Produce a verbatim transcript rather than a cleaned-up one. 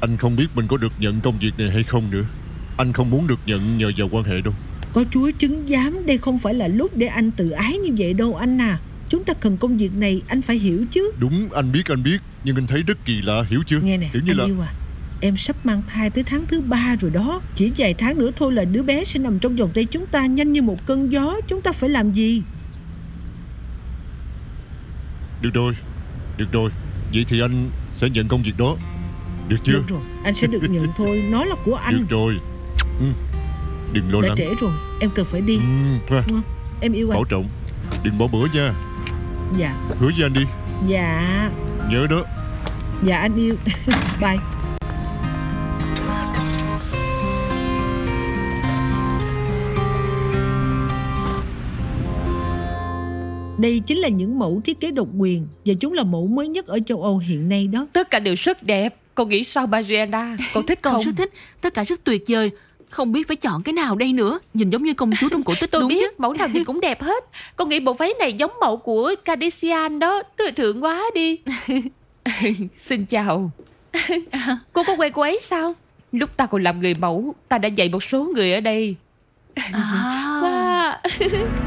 Anh không biết mình có được nhận công việc này hay không nữa. Anh không muốn được nhận nhờ vào quan hệ đâu. Có Chúa chứng giám, đây không phải là lúc để anh tự ái như vậy đâu anh à. Chúng ta cần công việc này, anh phải hiểu chứ. Đúng, anh biết anh biết. Nhưng anh thấy rất kỳ lạ, hiểu chưa? Nghe nè, Kiểu như anh là... yêu à, em sắp mang thai tới tháng thứ ba rồi đó. Chỉ vài tháng nữa thôi là đứa bé sẽ nằm trong vòng tay chúng ta, nhanh như một cơn gió. Chúng ta phải làm gì? Được rồi, được rồi. Vậy thì anh sẽ nhận công việc đó. Được chưa? Được rồi, anh sẽ được nhận thôi. Nó là của anh. Được rồi. ừ. Đừng lo Đã lắng. trễ rồi, em cần phải đi. ừ. Ừ, em yêu anh. Bảo trọng, đừng bỏ bữa nha. Dạ. Hứa với anh đi. Dạ. Nhớ đó. Dạ anh yêu. Bye. Đây chính là những mẫu thiết kế độc quyền, và chúng là mẫu mới nhất ở châu Âu hiện nay đó. Tất cả đều rất đẹp. Con nghĩ sao Mariana? Con thích Con không? rất thích. Tất cả rất tuyệt vời. Không biết phải chọn cái nào đây nữa. Nhìn giống như công chúa trong cổ tích. Tôi đúng biết, chứ? mẫu nào nhìn cũng đẹp hết. Con nghĩ bộ váy này giống mẫu của Kardashian đó. Thời thượng quá đi. Xin chào. Cô có quen cô ấy sao? Lúc ta còn làm người mẫu, ta đã dạy một số người ở đây. À. Wow.